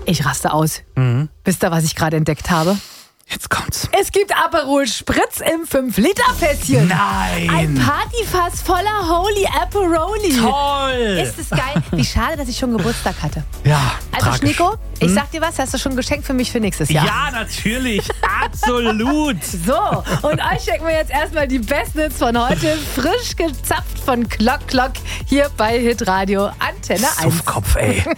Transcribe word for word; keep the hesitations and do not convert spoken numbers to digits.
Ich raste aus. Mhm. Wisst ihr, was ich gerade entdeckt habe? Jetzt kommt's. Es gibt Aperol Spritz im fünf Liter Fässchen. Nein! Ein Partyfass voller Holy Aperoli. Toll! Ist es geil? Wie schade, dass ich schon Geburtstag hatte. Ja, Also tragisch. Schnico, ich sag dir was, hast du schon ein Geschenk für mich für nächstes Jahr? Ja, natürlich. Absolut. So, und euch schenken wir jetzt erstmal die besten Hits von heute. Frisch gezapft von Klock Klock hier bei Hitradio Antenne eins. Suffkopf, ey.